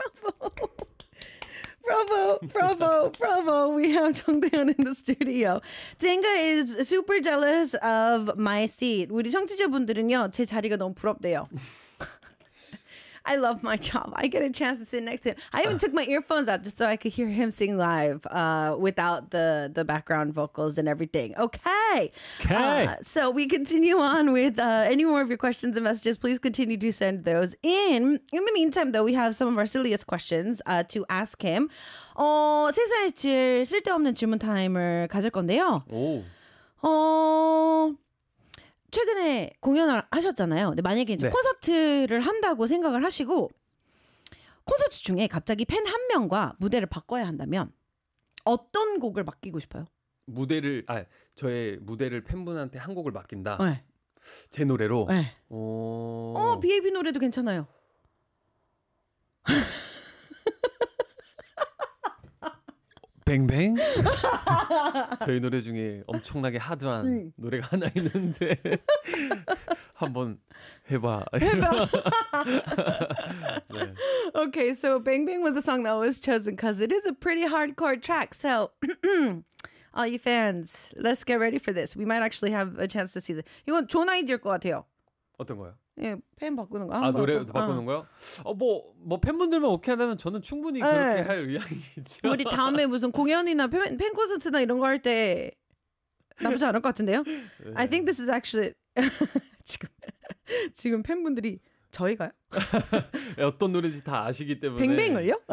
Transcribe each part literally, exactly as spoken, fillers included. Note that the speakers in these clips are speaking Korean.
Bravo, bravo, bravo. We have 정대현 in the studio. Jenga is super jealous of my seat. 우리 청취자분들은요, 제 자리가 너무 부럽대요. I love my job. I get a chance to sit next to him. I even took my earphones out just so I could hear him sing live uh, without the, the background vocals and everything. Okay. Okay. Uh, so we continue on with uh, any more of your questions and messages. Please continue to send those in. In the meantime, though, we have some of our silliest questions uh, to ask him. 어, 세상에 제일 쓸데없는 질문 타임을 가질 건데요. 오. 어... 최근에 공연을 하셨잖아요. 근데 만약에 이제 네. 콘서트를 한다고 생각을 하시고 콘서트 중에 갑자기 팬 한 명과 무대를 바꿔야 한다면 어떤 곡을 맡기고 싶어요? 무대를 아 저의 무대를 팬분한테 한 곡을 맡긴다. 네. 제 노래로. 네. 어. 어, 비에이비 노래도 괜찮아요. 뱅뱅? 저희 노래 중에 엄청나게 하드한 음. 노래가 하나 있는데 한번 해봐. 네. Okay, so Bang Bang was a song that was chosen because it is a pretty hardcore track. So, all you fans, let's get ready for this. We might actually have a chance to see this. 이건 좋은 아이디어일 것 같아요. 어떤 거요? 예, 팬 바꾸는 거. 아 노래 어. 바꾸는 거요? 어뭐 뭐 팬분들만 오케이 하면 저는 충분히 그렇게 네. 할 의향이 있죠. 우리 다음에 무슨 공연이나 팬, 팬 콘서트나 이런 거 할 때 나쁘지 않을 것 같은데요? I think this is actually 지금 지금 팬분들이 저희가요? 어떤 노래인지 다 아시기 때문에. 뱅뱅을요?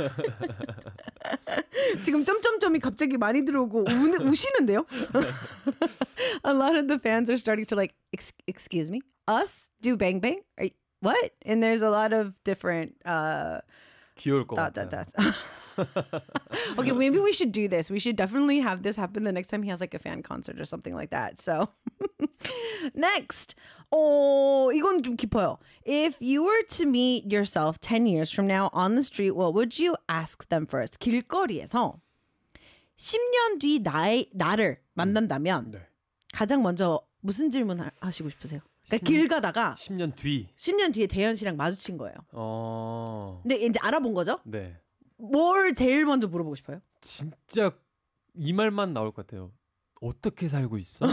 지금 점점점이 갑자기 많이 들어오고 우, 우시는데요? A lot of the fans are starting to like, Ex- excuse me, us do bang bang? Are you, what? And there's a lot of different uh, 귀여울 것 dot, 같아요. dot, dot. Okay, maybe we should do this. We should definitely have this happen the next time he has like a fan concert or something like that. So, next. 어, 이건 좀 깊어요. If you were to meet yourself ten years from now on the street, what would you ask them first? 길거리에서 십 년 뒤 나의, 나를 만난다면 네. 가장 먼저 무슨 질문 하, 하시고 싶으세요? 그러니까 길 가다가 십 년 뒤. 십 년 뒤에 대현 씨랑 마주친 거예요. 어. 근데 이제 알아본 거죠? 네. 뭘 제일 먼저 물어보고 싶어요? 진짜 이 말만 나올 것 같아요. 어떻게 살고 있어?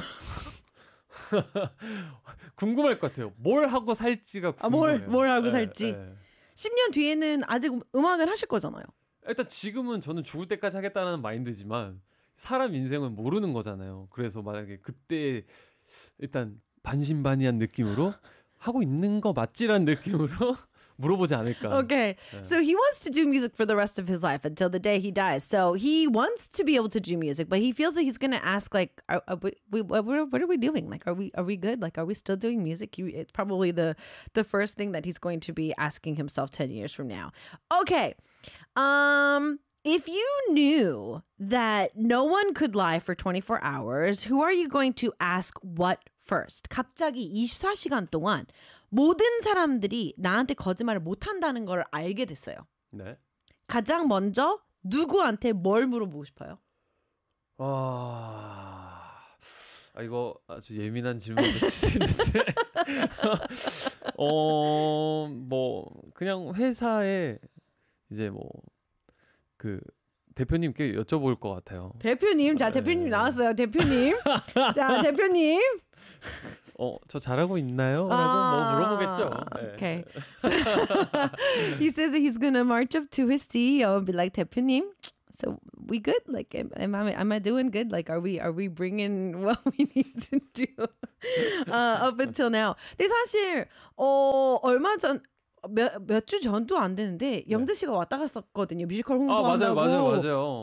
궁금할 것 같아요. 뭘 하고 살지가 아, 뭘, 궁금해요. 뭘 하고 네, 살지? 네. 십 년 뒤에는 아직 음- 음악을 하실 거잖아요. 일단 지금은 저는 죽을 때까지 하겠다는 마인드지만 사람 인생은 모르는 거잖아요. 그래서 만약에 그때 일단 반신반의한 느낌으로 하고 있는 거 맞지라는 느낌으로 물어보지 않을까. Okay. So he wants to do music for the rest of his life until the day he dies. So he wants to be able to do music, but he feels like he's going to ask like, are, are we, we, what, what are we doing? Like, are we, are we good? Like, are we still doing music? He, it's probably the, the first thing that he's going to be asking himself ten years from now. Okay. Um, if you knew that no one could lie for twenty-four hours, who are you going to ask what first? 갑자기 이십사 시간 동안 모든 사람들이 나한테 거짓말을 못한다는 걸 알게 됐어요. 네. 가장 먼저 누구한테 뭘 물어보고 싶어요? 와, 아, 이거 아주 예민한 질문을 주시는데, 어, 뭐 그냥 회사에 이제 뭐 그 대표님께 여쭤볼 것 같아요. 대표님, 자 대표님 나왔어요. 대표님, 자 대표님. 어, 저 잘하고 있나요? 라고 아, 뭐 물어보겠죠. 네. Okay. He says that he's gonna march up to his C E O and be like, 대표님, so we good? Like, am, am I am I doing good? Like, are we are we bringing what we need to do uh, up until now? 근데 사실 어 얼마 전 몇 몇 주 전도 안 되는데 영대 씨가 왔다 갔었거든요. 뮤지컬 아, 맞아요, 홍보한다고. 맞아요, 맞아요.